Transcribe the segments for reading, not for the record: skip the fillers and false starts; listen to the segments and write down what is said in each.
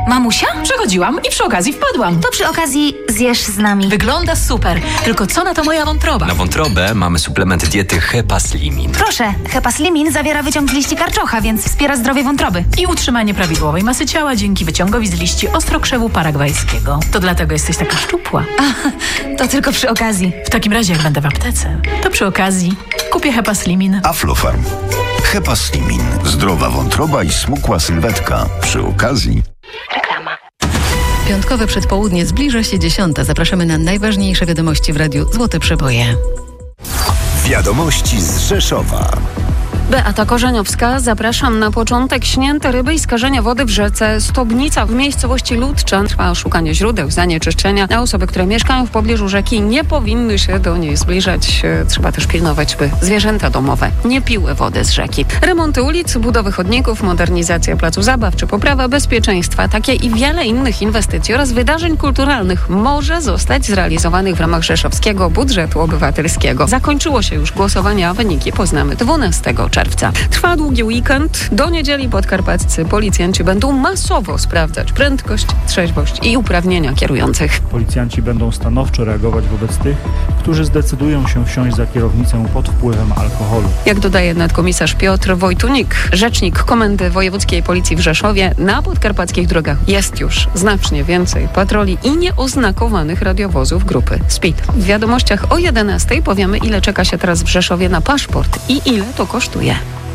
Mamusia? Przechodziłam i przy okazji wpadłam. To przy okazji zjesz z nami. Wygląda super, tylko co na to moja wątroba? Na wątrobę mamy suplement diety Hepaslimin. Proszę, Hepaslimin zawiera wyciąg z liści karczocha, więc wspiera zdrowie wątroby. I utrzymanie prawidłowej masy ciała dzięki wyciągowi z liści ostrokrzewu paragwajskiego. To dlatego jesteś taka szczupła. To tylko przy okazji. W takim razie, jak będę w aptece, to przy okazji kupię Hepaslimin. Aflofarm. Hepaslimin. Zdrowa wątroba i smukła sylwetka. Przy okazji. Reklama. Piątkowe przedpołudnie, zbliża się 10. Zapraszamy na najważniejsze wiadomości w radiu Złote Przeboje. Wiadomości z Rzeszowa. Beata Korzeniowska, zapraszam na początek. Śnięte ryby i skażenia wody w rzece Stobnica w miejscowości Ludczan. Trwa szukanie źródeł zanieczyszczenia, a osoby, które mieszkają w pobliżu rzeki, nie powinny się do niej zbliżać. Trzeba też pilnować, by zwierzęta domowe nie piły wody z rzeki. Remonty ulic, budowy chodników, modernizacja placu zabaw czy poprawa bezpieczeństwa, takie i wiele innych inwestycji oraz wydarzeń kulturalnych może zostać zrealizowanych w ramach rzeszowskiego budżetu obywatelskiego. Zakończyło się już głosowanie, a wyniki poznamy 12 czerwca. Trwa długi weekend. Do niedzieli podkarpaccy policjanci będą masowo sprawdzać prędkość, trzeźwość i uprawnienia kierujących. Policjanci będą stanowczo reagować wobec tych, którzy zdecydują się wsiąść za kierownicę pod wpływem alkoholu. Jak dodaje nadkomisarz Piotr Wojtunik, rzecznik Komendy Wojewódzkiej Policji w Rzeszowie, na podkarpackich drogach jest już znacznie więcej patroli i nieoznakowanych radiowozów grupy Speed. W wiadomościach o 11 powiemy, ile czeka się teraz w Rzeszowie na paszport i ile to kosztuje.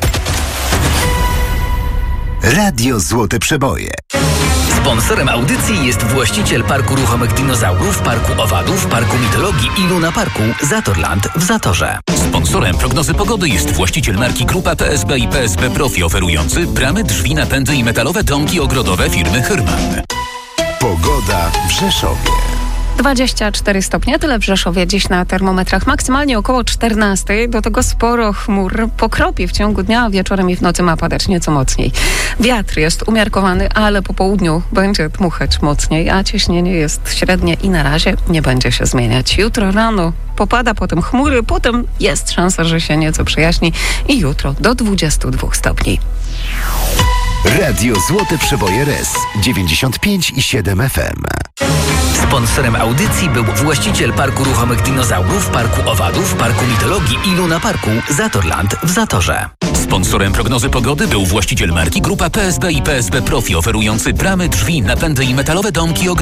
Radio Złote Przeboje. Sponsorem audycji jest właściciel Parku Ruchomych Dinozaurów, Parku Owadów, Parku Mitologii i Luna Parku Zatorland w Zatorze. Sponsorem prognozy pogody jest właściciel marki Grupa PSB i PSB Profi, oferujący bramy, drzwi, napędy i metalowe domki ogrodowe firmy Hyrman. Pogoda w Rzeszowie. 24 stopnie, tyle w Rzeszowie dziś na termometrach, maksymalnie około 14, do tego sporo chmur, pokropi w ciągu dnia, a wieczorem i w nocy ma padać nieco mocniej. Wiatr jest umiarkowany, ale po południu będzie dmuchać mocniej, a ciśnienie jest średnie i na razie nie będzie się zmieniać. Jutro rano popada, potem chmury, potem jest szansa, że się nieco przejaśni i jutro do 22 stopni. Radio Złote Przeboje RES 95,7 FM. Sponsorem audycji był właściciel Parku Ruchomych Dinozaurów, Parku Owadów, Parku Mitologii i Luna Parku Zatorland w Zatorze. Sponsorem prognozy pogody był właściciel marki Grupa PSB i PSB Profi, oferujący bramy, drzwi, napędy i metalowe domki ogrodowe